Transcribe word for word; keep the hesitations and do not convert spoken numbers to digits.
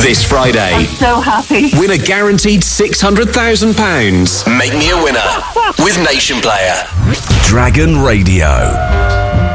This Friday, I'm so happy. win a guaranteed six hundred thousand pounds. Make me a winner with Nation Player. Dragon Radio.